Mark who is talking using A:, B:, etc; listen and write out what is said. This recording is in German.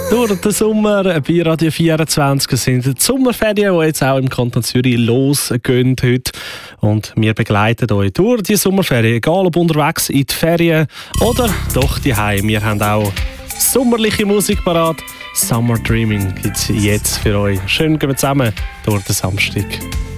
A: durch den Sommer bei Radio 24 sind die Sommerferien, die jetzt auch im Kanton Zürich losgehen heute. Und wir begleiten euch durch die Sommerferien, egal ob unterwegs in die Ferien oder doch daheim. Wir haben auch sommerliche Musik parat. Summer Dreaming gibt es jetzt für euch. Schön gehen wir zusammen durch den Samstag.